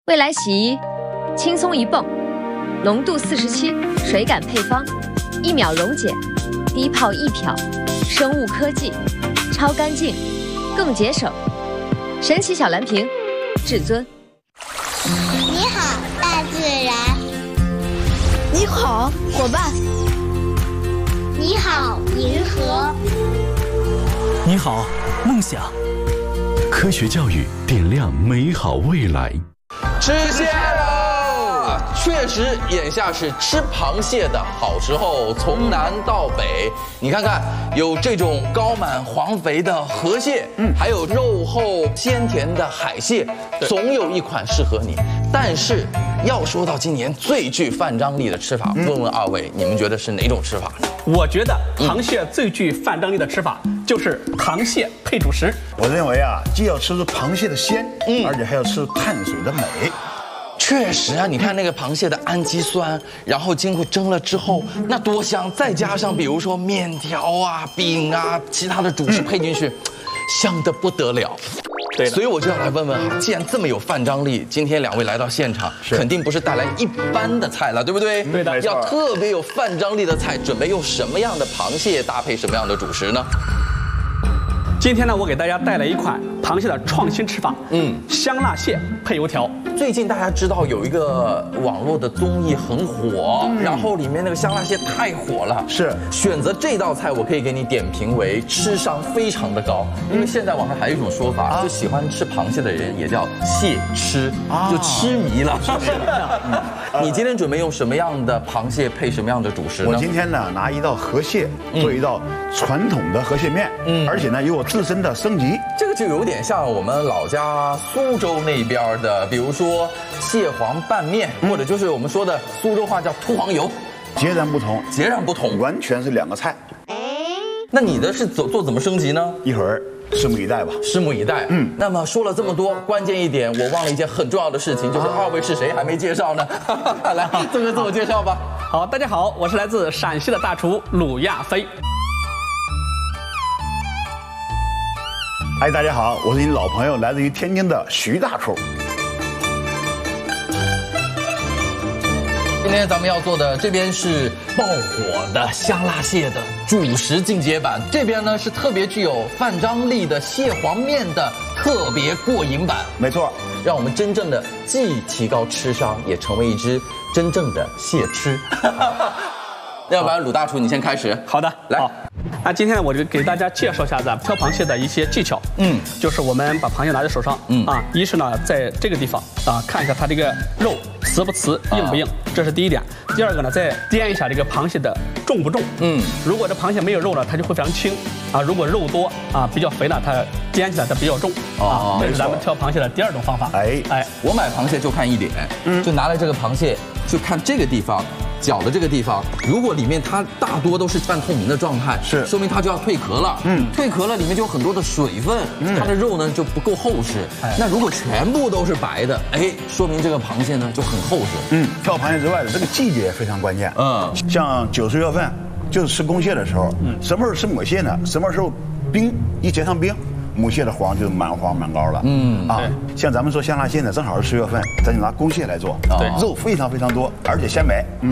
未来洗衣，轻松一泵，浓度47，水感配方，1秒溶解，低泡易漂，生物科技，超干净，更节省。神奇小蓝瓶，至尊。 你好，大自然。 你好，伙伴。 你好，银河。 你好，梦想。科学教育点亮美好未来。 吃蟹喽！确实，眼下是吃螃蟹的好时候，从南到北，你看看，有这种高满黄肥的河蟹，还有肉厚鲜甜的海蟹，总有一款适合你。但是，要说到今年最具范张力的吃法，问问二位，你们觉得是哪种吃法呢？ 我觉得螃蟹最具范张力的吃法就是螃蟹配主食。 我认为啊，既要吃出螃蟹的鲜，而且还要吃碳水的美。 确实啊，你看那个螃蟹的氨基酸，然后经过蒸了之后，那多香！再加上比如说面条啊、饼啊，其他的主食配进去，香得不得了。 对， 所以我就要来问问哈，既然这么有范张力，今天两位来到现场，肯定不是带来一般的菜了，对不对？ 对的， 要特别有范张力的菜，准备用什么样的螃蟹搭配什么样的主食呢？ 今天呢，我给大家带来一款螃蟹的创新吃法，香辣蟹配油条。 最近大家知道有一个网络的综艺很火，然后里面那个香辣蟹太火了， 是选择这道菜，我可以给你点评为吃商非常的高，因为现在网上还有一种说法，就喜欢吃螃蟹的人也叫蟹吃，就痴迷了。你今天准备用什么样的螃蟹配什么样的主食呢？ 我今天呢拿一道河蟹做一道传统的河蟹面，而且呢有我自身的升级。 这个就有点像我们老家苏州那边的，比如说蟹黄拌面，或者就是我们说的苏州话叫秃黄油， 截然不同， 截然不同， 完全是两个菜。 那你的是做怎么升级呢？ 一会儿拭目以待吧。 拭目以待。那么说了这么多，关键一点我忘了一件很重要的事情，就是二位是谁还没介绍呢？来，做个自我介绍吧。 好，大家好，我是来自陕西的大厨鲁亚飞。 哎，大家好，我是你老朋友，来自于天津的徐大厨。 今天咱们要做的这边是爆火的香辣蟹的主食进阶版，这边呢是特别具有范张力的蟹黄面的特别过瘾版。 没错， 让我们真正的既提高吃商，也成为一只真正的蟹吃。要不然鲁大厨你先开始。 好的， 来。 好，那今天我就给大家介绍一下咱们挑螃蟹的一些技巧。就是我们把螃蟹拿在手上，一是呢在这个地方看一下它这个肉瓷不瓷、硬不硬，这是第一点。第二个呢，再掂一下这个螃蟹的重不重。如果这螃蟹没有肉呢，它就会非常轻如果肉多比较肥呢，它掂起来它比较重这是咱们挑螃蟹的第二种方法。 我买螃蟹就看一点，就拿来这个螃蟹就看这个地方。脚的这个地方，如果里面它大多都是半透明的状态，是说明它就要蜕壳了。蜕壳了，里面就有很多的水分，它的肉呢就不够厚实。那如果全部都是白的，说明这个螃蟹呢就很厚实。 挑螃蟹之外的这个季节非常关键。像9、10月份就是吃公蟹的时候，什么时候吃母蟹呢？什么时候冰一结上冰，母蟹的黄就满黄满高了。像咱们做香辣蟹呢，正好是10月份，咱就拿公蟹来做，肉非常非常多，而且鲜美。